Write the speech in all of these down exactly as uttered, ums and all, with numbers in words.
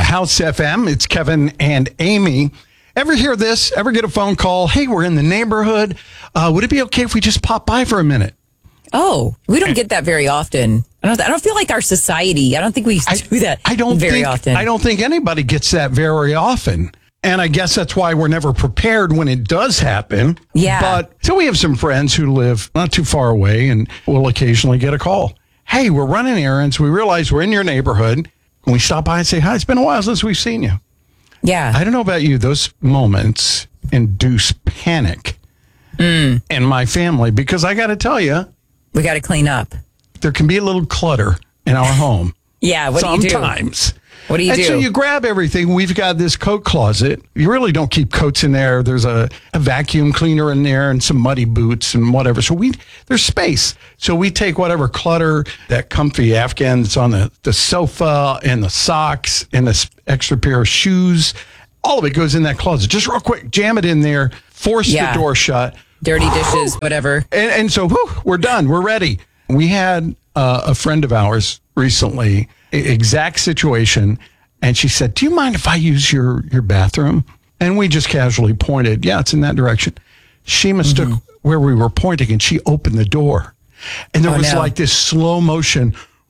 House F M. It's Kevin and Amy. Ever hear this? Ever get a phone call? Hey, we're in the neighborhood. Uh, would it be okay if we just pop by for a minute? Oh, we don't get that very often. I don't. I don't feel like our society. I don't think we I, do that. I don't very think, often. I don't think anybody gets that very often. And I guess that's why we're never prepared when it does happen. Yeah. But so we have some friends who live not too far away, and we'll occasionally get a call. Hey, we're running errands. We realize we're in your neighborhood. Can we stop by and say hi? It's been a while since we've seen you. Yeah. I don't know about you. Those moments induce panic mm. in my family because I got to tell you, we got to clean up. There can be a little clutter in our home. Yeah. What Sometimes. do you do? Sometimes. What do you and do? So you grab everything. We've got this coat closet. You really don't keep coats in there. There's a, a vacuum cleaner in there and some muddy boots and whatever. So we there's space. So we take whatever clutter, that comfy Afghan that's on the, the sofa and the socks and this extra pair of shoes. All of it goes in that closet. Just real quick, jam it in there, force yeah. the door shut. Dirty dishes, whatever. And, and so whew, we're done. We're ready. We had uh, a friend of ours recently, exact situation. And she said, do you mind if I use your, your bathroom? And we just casually pointed, yeah, it's in that direction. She mistook mm-hmm. where we were pointing and she opened the door. And there oh, was no. like this slow motion.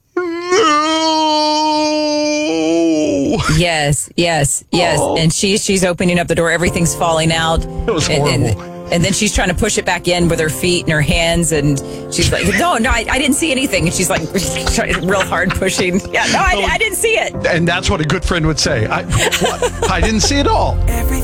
No! Yes, yes, yes. Oh. And she's, she's opening up the door. Everything's falling out. It was and, horrible. And, And then she's trying to push it back in with her feet and her hands. And she's like, no, no, I, I didn't see anything. And she's like, real hard pushing. Yeah, no, I, I didn't see it. And that's what a good friend would say. I, what? I didn't see it all. Everything